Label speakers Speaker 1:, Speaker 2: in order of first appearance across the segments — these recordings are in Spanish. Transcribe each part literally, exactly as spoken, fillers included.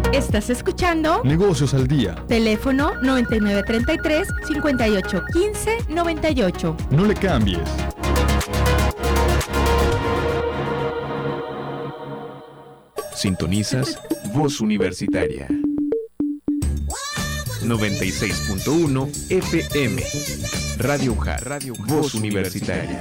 Speaker 1: Estás escuchando
Speaker 2: Negocios al Día.
Speaker 1: Teléfono noventa y nueve treinta y tres, cincuenta y ocho quince, noventa y ocho.
Speaker 2: No le cambies.
Speaker 3: Sintonizas Voz Universitaria noventa y seis punto uno F M. Radio U J A, Radio Voz Universitaria.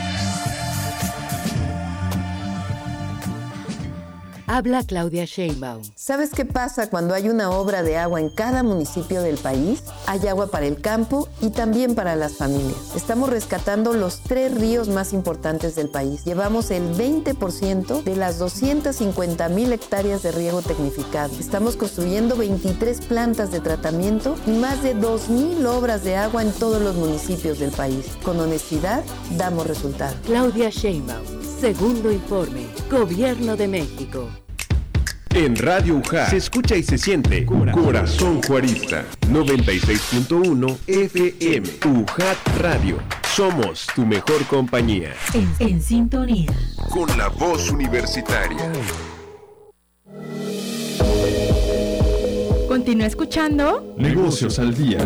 Speaker 4: Habla Claudia Sheinbaum.
Speaker 5: ¿Sabes qué pasa cuando hay una obra de agua en cada municipio del país? Hay agua para el campo y también para las familias. Estamos rescatando los tres ríos más importantes del país. Llevamos el veinte por ciento de las doscientas cincuenta mil hectáreas de riego tecnificado. Estamos construyendo veintitrés plantas de tratamiento y más de dos mil obras de agua en todos los municipios del país. Con honestidad, damos resultados.
Speaker 4: Claudia Sheinbaum. Segundo informe. Gobierno de México.
Speaker 3: En Radio U J A se escucha y se siente Corazón Juarista noventa y seis punto uno F M. U J A Radio. Somos tu mejor compañía.
Speaker 4: En, en sintonía.
Speaker 3: Con la voz universitaria.
Speaker 1: Continúa escuchando
Speaker 2: Negocios al Día.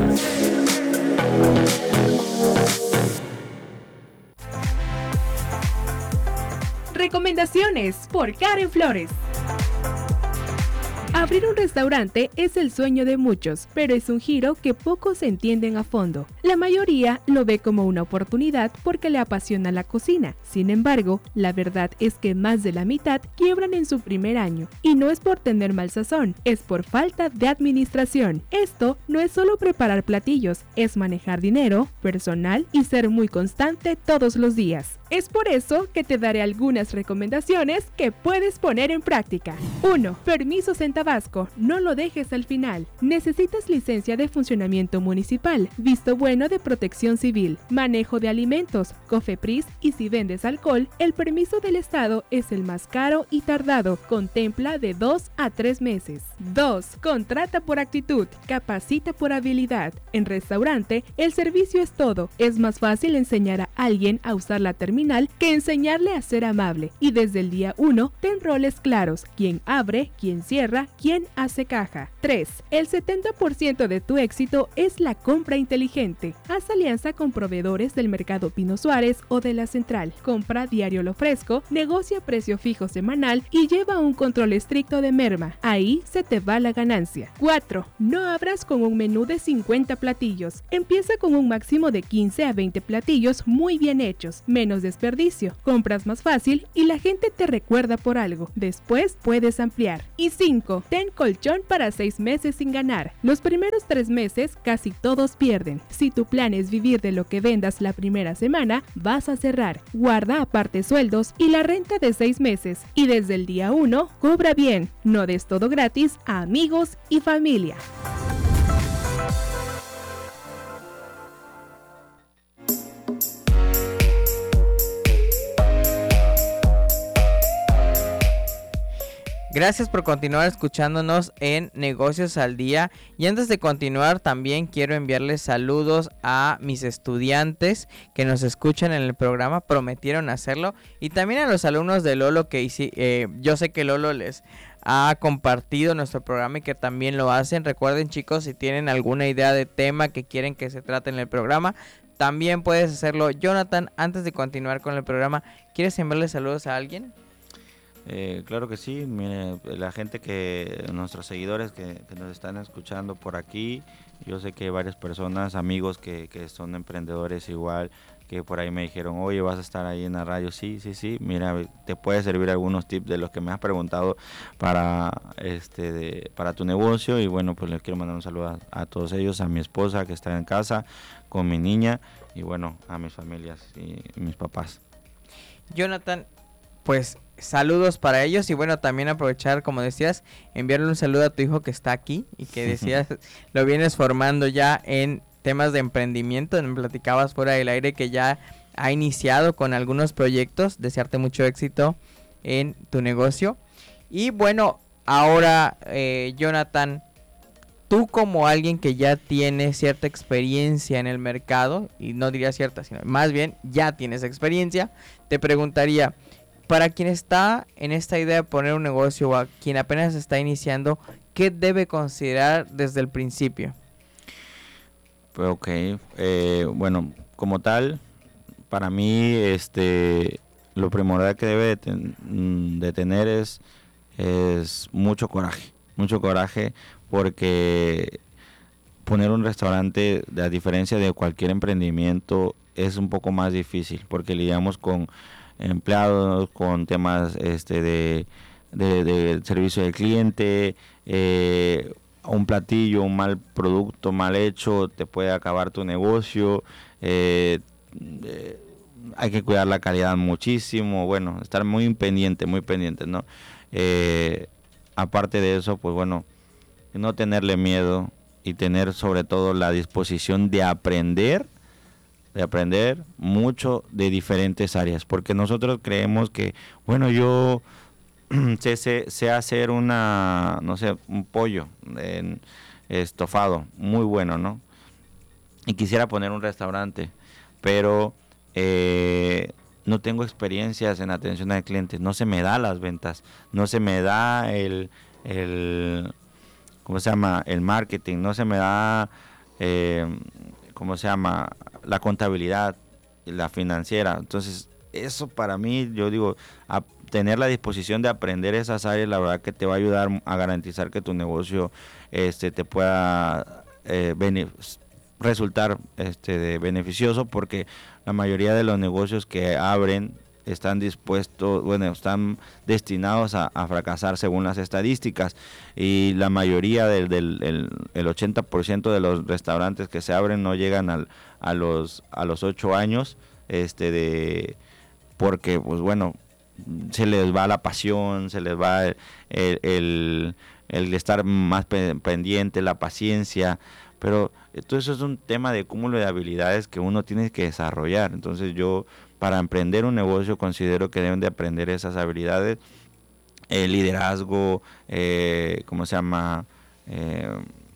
Speaker 6: Recomendaciones por Karen Flores. Abrir un restaurante es el sueño de muchos, pero es un giro que pocos entienden a fondo. La mayoría lo ve como una oportunidad porque le apasiona la cocina. Sin embargo, la verdad es que más de la mitad quiebran en su primer año. Y no es por tener mal sazón, es por falta de administración. Esto no es solo preparar platillos, es manejar dinero, personal y ser muy constante todos los días. Es por eso que te daré algunas recomendaciones que puedes poner en práctica. uno. Permisos en Tabasco. No lo dejes al final. Necesitas licencia de funcionamiento municipal, visto bueno de protección civil, manejo de alimentos, COFEPRIS y si vendes alcohol, el permiso del estado es el más caro y tardado. Contempla de dos a tres meses. dos. Contrata por actitud. Capacita por habilidad. En restaurante, el servicio es todo. Es más fácil enseñar a alguien a usar la terminal que enseñarle a ser amable. Y desde el día uno, ten roles claros. Quién abre, quién cierra, quién hace caja. tres. El setenta por ciento de tu éxito es la compra inteligente. Haz alianza con proveedores del Mercado Pino Suárez o de la Central. Compra diario lo fresco, negocia precio fijo semanal y lleva un control estricto de merma. Ahí se te va la ganancia. cuatro. No abras con un menú de cincuenta platillos. Empieza con un máximo de quince a veinte platillos muy bien hechos. Menos desperdicio. Compras más fácil y la gente te recuerda por algo. Después puedes ampliar. Y cinco. Ten colchón para seis meses sin ganar. Los primeros tres meses casi todos pierden. Si tu plan es vivir de lo que vendas la primera semana, vas a cerrar. Guarda aparte sueldos y la renta de seis meses. Y desde el día uno, cobra bien. No des todo gratis a amigos y familia.
Speaker 7: Gracias por continuar escuchándonos en Negocios al Día. Y antes de continuar, también quiero enviarles saludos a mis estudiantes que nos escuchan en el programa, prometieron hacerlo. Y también a los alumnos de Lolo, que hice, eh, yo sé que Lolo les ha compartido nuestro programa y que también lo hacen. Recuerden, chicos, si tienen alguna idea de tema que quieren que se trate en el programa, también puedes hacerlo. Jonathan, antes de continuar con el programa, ¿quieres enviarle saludos a alguien?
Speaker 8: Eh, claro que sí, mire, la gente que, nuestros seguidores que, que nos están escuchando por aquí, yo sé que hay varias personas, amigos que, que son emprendedores igual, que por ahí me dijeron, oye, vas a estar ahí en la radio, sí, sí, sí, mira, te puede servir algunos tips de los que me has preguntado para este de, para tu negocio. Y bueno, pues les quiero mandar un saludo a, a todos ellos, a mi esposa que está en casa, con mi niña, y bueno, a mis familias y mis papás.
Speaker 7: Jonathan, pues saludos para ellos y bueno, también aprovechar, como decías, enviarle un saludo a tu hijo que está aquí y que decías, lo vienes formando ya en temas de emprendimiento. Me platicabas fuera del aire que ya ha iniciado con algunos proyectos. Desearte mucho éxito en tu negocio. Y bueno, ahora eh, Jonathan, tú como alguien que ya tiene cierta experiencia en el mercado, y no diría cierta, sino más bien ya tienes experiencia, te preguntaría, para quien está en esta idea de poner un negocio o a quien apenas está iniciando, ¿qué debe considerar desde el principio?
Speaker 8: Pues ok, eh, bueno, como tal, para mí este lo primordial que debe de, ten, de tener es, es mucho coraje, mucho coraje porque poner un restaurante, a diferencia de cualquier emprendimiento, es un poco más difícil porque lidiamos con empleados, con temas este de, de, de servicio del cliente, eh, un platillo, un mal producto mal hecho te puede acabar tu negocio, eh, eh, hay que cuidar la calidad muchísimo, bueno, estar muy pendiente, muy pendiente, ¿no? Eh, aparte de eso, pues bueno, no tenerle miedo y tener sobre todo la disposición de aprender, de aprender mucho de diferentes áreas, porque nosotros creemos que, bueno, yo sé, sé, sé hacer una, no sé, un pollo en, estofado, muy bueno, ¿no? Y quisiera poner un restaurante, pero eh, no tengo experiencias en atención al cliente, no se me da las ventas, no se me da el, el ¿cómo se llama? El marketing, no se me da, eh, ¿cómo se llama? La contabilidad, la financiera. Entonces, eso para mí, yo digo, a tener la disposición de aprender esas áreas, la verdad que te va a ayudar a garantizar que tu negocio este, te pueda eh, resultar este, de beneficioso, porque la mayoría de los negocios que abren están dispuestos, bueno, están destinados a, a fracasar según las estadísticas, y la mayoría del, del el, el ochenta por ciento de los restaurantes que se abren no llegan al, a los a los ocho años, este de porque pues bueno, se les va la pasión, se les va el, el, el, el estar más pendiente, la paciencia, pero todo eso es un tema de cúmulo de habilidades que uno tiene que desarrollar. Entonces yo, para emprender un negocio, considero que deben de aprender esas habilidades, el liderazgo, eh, ¿cómo se llama? Eh,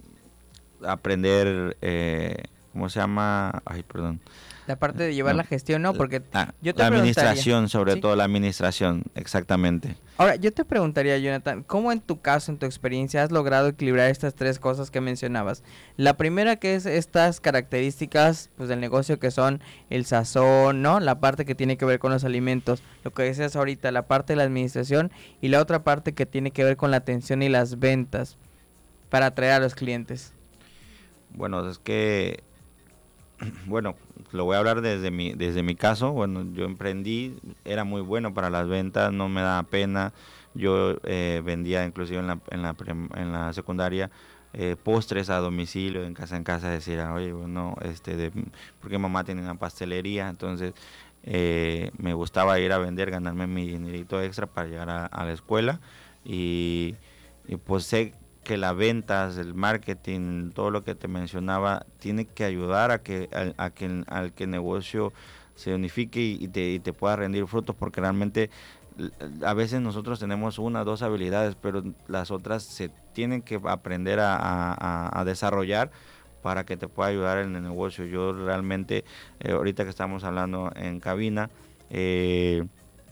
Speaker 8: aprender, eh, ¿cómo se llama? Ay, perdón.
Speaker 7: La parte de llevar
Speaker 8: no,
Speaker 7: la gestión, ¿no? Porque
Speaker 8: la,
Speaker 7: yo te
Speaker 8: la administración, sobre
Speaker 7: ¿sí?
Speaker 8: todo la administración, exactamente.
Speaker 7: Ahora, yo te preguntaría, Jonathan, ¿cómo en tu caso, en tu experiencia, has logrado equilibrar estas tres cosas que mencionabas? La primera, que es estas características pues del negocio, que son el sazón, ¿no? La parte que tiene que ver con los alimentos, lo que decías ahorita, la parte de la administración, y la otra parte que tiene que ver con la atención y las ventas para atraer a los clientes.
Speaker 8: Bueno, es que, bueno, lo voy a hablar desde mi desde mi caso. Bueno, yo emprendí, era muy bueno para las ventas, no me daba pena. Yo eh, vendía inclusive en la en la, en la secundaria eh, postres a domicilio, en casa en casa, decir, oye, bueno, este, de, porque mamá tenía una pastelería, entonces eh, me gustaba ir a vender, ganarme mi dinerito extra para llegar a, a la escuela, y, y pues sé que las ventas, el marketing, todo lo que te mencionaba, tiene que ayudar a que a, a que al que el negocio se unifique y, y, te, y te pueda rendir frutos, porque realmente a veces nosotros tenemos una o dos habilidades, pero las otras se tienen que aprender a, a, a desarrollar para que te pueda ayudar en el negocio. Yo realmente, eh, ahorita que estamos hablando en cabina, eh,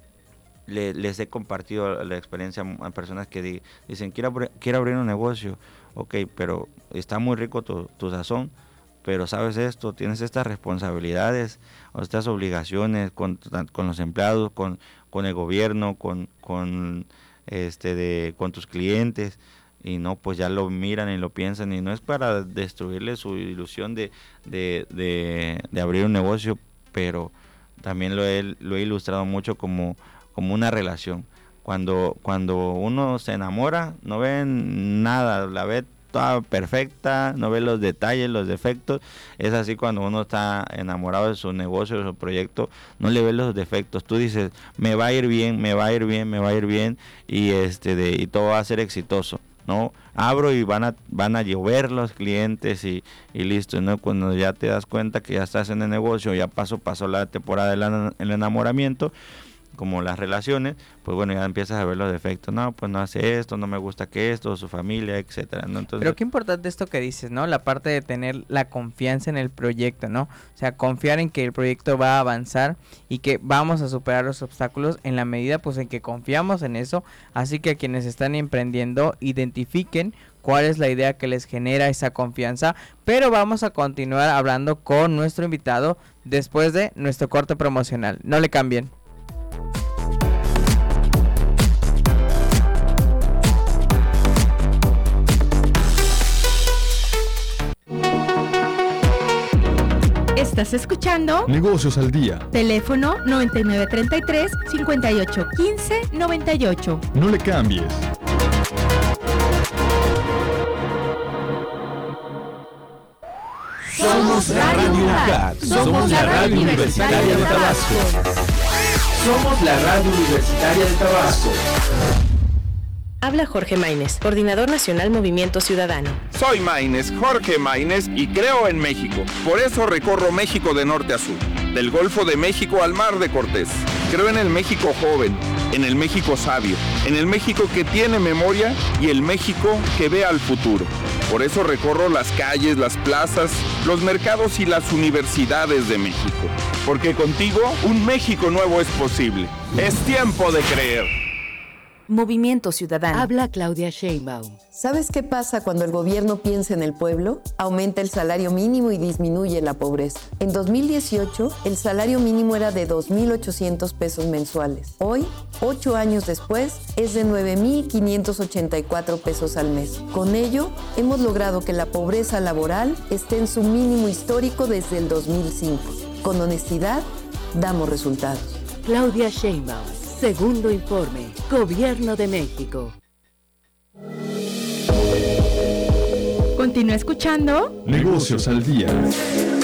Speaker 8: Le, les he compartido la experiencia a personas que di, dicen, quiero, quiero abrir un negocio, ok, pero está muy rico tu, tu sazón, pero sabes esto, tienes estas responsabilidades, o estas obligaciones con, con los empleados, con, con el gobierno, con, con, este de, con tus clientes, y no, pues ya lo miran y lo piensan, y no es para destruirle su ilusión de, de, de, de abrir un negocio, pero también lo he, lo he ilustrado mucho como como una relación. Cuando cuando uno se enamora, no ve nada, la ve toda perfecta, no ve los detalles, los defectos. Es así cuando uno está enamorado de su negocio, de su proyecto, no le ve los defectos. Tú dices, me va a ir bien, me va a ir bien, me va a ir bien, y este de y todo va a ser exitoso, ¿no? Abro y van a van a llover los clientes y, y listo, ¿no? Cuando ya te das cuenta que ya estás en el negocio, ya pasó pasó la temporada del enamoramiento, como las relaciones, pues bueno, ya empiezas a ver los defectos. No, pues no hace esto, no me gusta que esto, su familia, etcétera, ¿no? Entonces,
Speaker 7: pero qué importante esto que dices, ¿no? La parte de tener la confianza en el proyecto, ¿no? O sea, confiar en que el proyecto va a avanzar y que vamos a superar los obstáculos en la medida pues en que confiamos en eso. Así que quienes están emprendiendo, identifiquen cuál es la idea que les genera esa confianza, pero vamos a continuar hablando con nuestro invitado después de nuestro corte promocional. No le cambien.
Speaker 1: Estás escuchando
Speaker 2: Negocios al día.
Speaker 1: teléfono noventa y nueve treinta y tres, cincuenta y ocho quince, noventa y ocho.
Speaker 2: No le cambies.
Speaker 3: Somos Radio UJAT. Somos la radio universitaria de Tabasco. Somos la radio universitaria de Tabasco.
Speaker 9: Habla Jorge Maínez, Coordinador Nacional Movimiento Ciudadano.
Speaker 10: Soy Maínez, Jorge Maínez, y creo en México. Por eso recorro México de norte a sur, del Golfo de México al Mar de Cortés. Creo en el México joven, en el México sabio, en el México que tiene memoria y el México que ve al futuro. Por eso recorro las calles, las plazas, los mercados y las universidades de México. Porque contigo un México nuevo es posible. Es tiempo de creer.
Speaker 9: Movimiento Ciudadano.
Speaker 4: Habla Claudia Sheinbaum.
Speaker 5: ¿Sabes qué pasa cuando el gobierno piensa en el pueblo? Aumenta el salario mínimo y disminuye la pobreza. En dos mil dieciocho, el salario mínimo era de dos mil ochocientos pesos mensuales. Hoy, ocho años después, es de nueve mil quinientos ochenta y cuatro pesos al mes. Con ello, hemos logrado que la pobreza laboral esté en su mínimo histórico desde el dos mil cinco. Con honestidad, damos resultados.
Speaker 4: Claudia Sheinbaum. Segundo informe. Gobierno de México.
Speaker 1: Continúa escuchando
Speaker 2: Negocios al día.